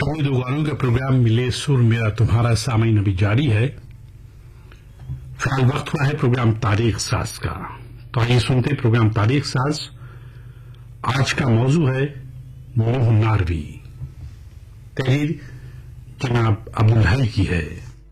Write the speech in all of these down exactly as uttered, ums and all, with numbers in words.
उम्मीदवारों का प्रोग्राम मिले सुर मेरा तुम्हारा सामीन अभी जारी है। फिलहाल वक्त हुआ है प्रोग्राम तारीख साज का। तो आइए सुनते प्रोग्राम तारीख साज। आज का मौजू है मोह नारवी। तहरीर जनाब अब्दुल हई की है।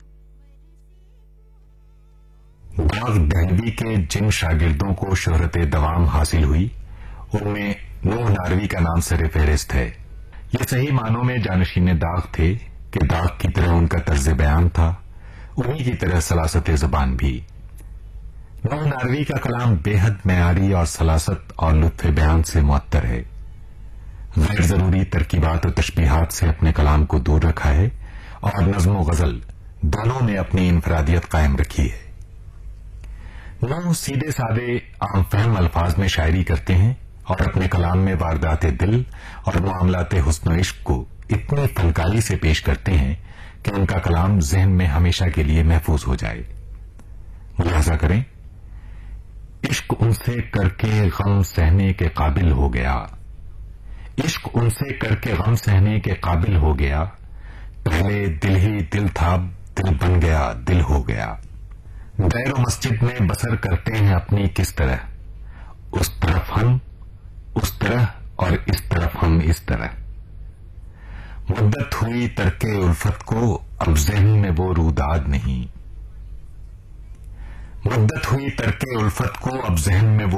बाग दहलवी के जिन शागिर्दों को शोहरत दवाम हासिल हुई उनमें मोह नारवी का नाम सरे फहरिस्त है। ये सही मानों में जानशीन दाग थे कि दाग की तरह उनका तर्ज बयान था, उन्हीं की तरह सलासत ज़बान भी। मोह नारवी का कलाम बेहद मयारी और सलासत और लुत्फ बयान से मुअत्तर है। गैर जरूरी तरकीबात और तशबीहात से अपने कलाम को दूर रखा है और नज्म व गजल दोनों में अपनी इनफरादियत कायम रखी है। मोह सीधे सादे आम फहम अल्फाज में शायरी करते हैं और अपने कलाम में वारदात दिल और मामलात हुस्न इश्क को इतनी फनकारी से पेश करते हैं कि उनका कलाम जहन में हमेशा के लिए महफूज हो जाए। मुलाहजा करें, इश्क उनसे करके गम सहने के काबिल हो गया, इश्क उनसे करके गम सहने के काबिल हो गया, पहले दिल ही दिल था दिल बन गया दिल हो गया। दैर मस्जिद में बसर करते हैं अपनी किस तरह, उस तरफ हम उस तरह और इस तरफ हम इस तरह। मुद्दत हुई तरके उल्फत को अब ज़हन में वो रूदाद नहीं, मुद्दत हुई तरके उल्फत को अब ज़हन में वो